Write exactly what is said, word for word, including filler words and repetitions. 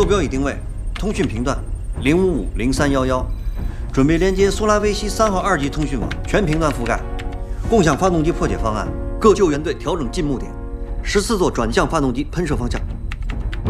标已定位，通讯频段零五五零三幺幺，准备连接苏拉威西三号二级通讯网，全频段覆盖。共享发动机破解方案，各救援队调整进目点，十四座转向发动机喷射方向